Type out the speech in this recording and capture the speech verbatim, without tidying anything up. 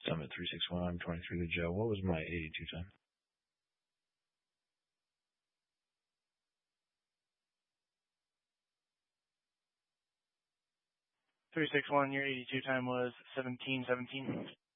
Summit three six one, I'm twenty-three to Joe. What was my eighty-two time? three six one, your eighty-two time was seventeen seventeen.